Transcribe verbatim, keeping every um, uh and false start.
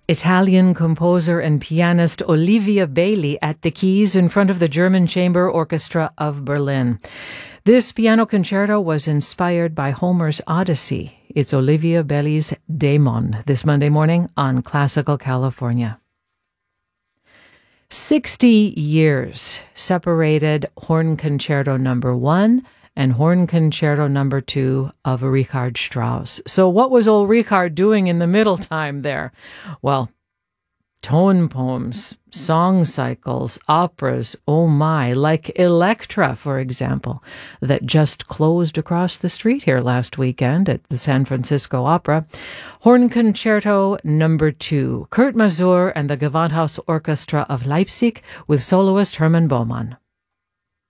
Italian composer and pianist Olivia Bailey at the keys in front of the German Chamber Orchestra of Berlin. This piano concerto was inspired by Homer's Odyssey. It's Olivia Bailey's Daemon this Monday morning on Classical California. Sixty years separated Horn Concerto Number One and Horn Concerto Number Two of Richard Strauss. So what was old Richard doing in the middle time there? Well, tone poems, song cycles, operas, oh my, like Electra, for example, that just closed across the street here last weekend at the San Francisco Opera. Horn Concerto Number Two, Kurt Masur and the Gewandhaus Orchestra of Leipzig with soloist Hermann Baumann.